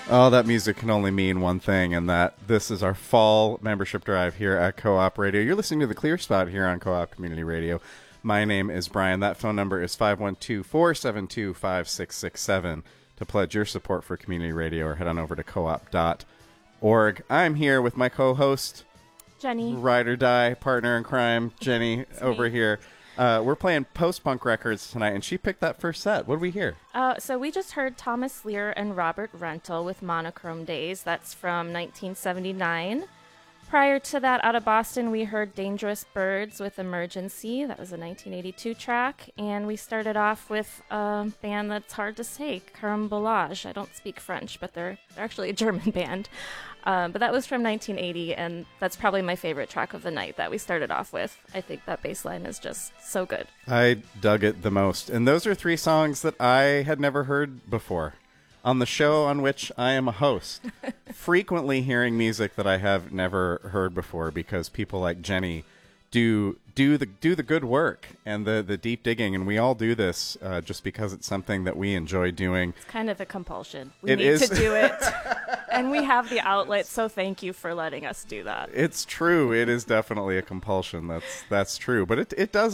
Oh, that music can only mean one thing, and that this is our fall membership drive here at Co-op Radio. You're listening to The Clear Spot here on Co-op Community Radio. My name is Brian. That phone number is 512-472-5667 to pledge your support for community radio, or head on over to coop.org. I'm here with my co-host, Jenny. Ride or Die, partner in crime, Jenny, over here. We're playing post-punk records tonight, and she picked that first set. What did we hear? So we just heard Thomas Lear and Robert Rental with Monochrome Days. That's from 1979. Prior to that, out of Boston, we heard Dangerous Birds with Emergency. That was a 1982 track. And we started off with a band that's hard to say, Carambolage. I don't speak French, but they're actually a German band. But that was from 1980, and that's probably my favorite track of the night that we started off with. I think that bass line is just so good. I dug it the most. And those are three songs that I had never heard before. On the show on which I am a host, frequently hearing music that I have never heard before, because people like Jenny do the good work and the deep digging, and we all do this just because it's something that we enjoy doing. It's kind of a compulsion. We need to do it, and we have the outlet, so thank you for letting us do that. It's true. It is definitely a compulsion. That's true. But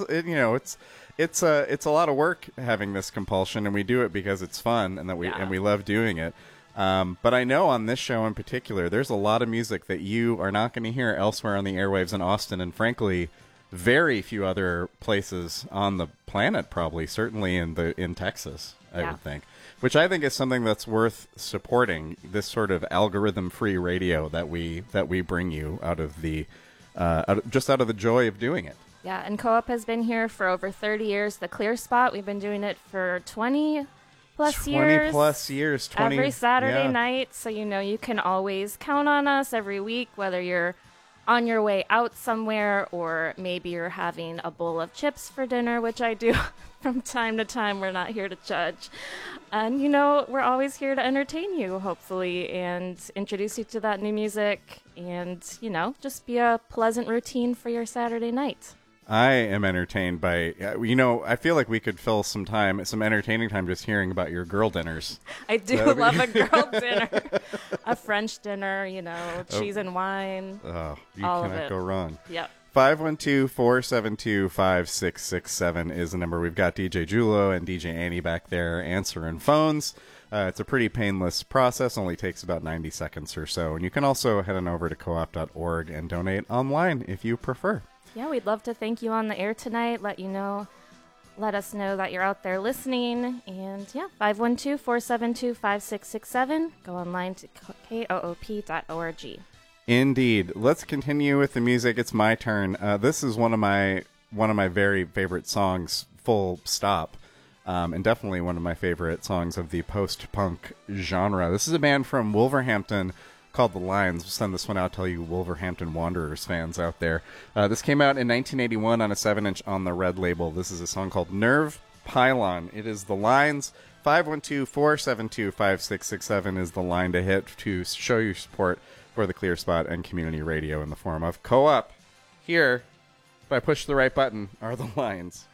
it's a lot of work having this compulsion, and we do it because it's fun and we love doing it. But I know on this show in particular, there's a lot of music that you are not going to hear elsewhere on the airwaves in Austin, and frankly, very few other places on the planet, probably, certainly in Texas, I would think. Which I think is something that's worth supporting, this sort of algorithm-free radio that we bring you out of the joy of doing it. Yeah, and Co-op has been here for over 30 years. The Clear Spot, we've been doing it for 20 plus years. 20 plus years. Every Saturday night, so you can always count on us every week, whether you're on your way out somewhere or maybe you're having a bowl of chips for dinner, which I do from time to time. We're not here to judge. And, we're always here to entertain you, hopefully, and introduce you to that new music and, just be a pleasant routine for your Saturday night. I am entertained by, I feel like we could fill some entertaining time just hearing about your girl dinners. I do love a girl dinner. A French dinner, cheese and wine. Oh, you cannot go wrong. Yep. 512-472-5667 is the number. We've got DJ Julo and DJ Annie back there answering phones. It's a pretty painless process, only takes about 90 seconds or so. And you can also head on over to coop.org and donate online if you prefer. Yeah, we'd love to thank you on the air tonight, let us know that you're out there listening. And 512-472-5667. Go online to koop.org. Indeed. Let's continue with the music. It's my turn. This is one of my very favorite songs, full stop. And definitely one of my favorite songs of the post-punk genre. This is a band from Wolverhampton called The Lines. We'll send this one out to all you Wolverhampton Wanderers fans out there. This came out in 1981 on a 7-inch on the Red label. This is a song called Nerve Pylon. It is The Lines. 512-472-5667 is the line to hit to show your support for the Clear Spot and community radio in the form of Co-op. Here, if I push the right button, are The Lines.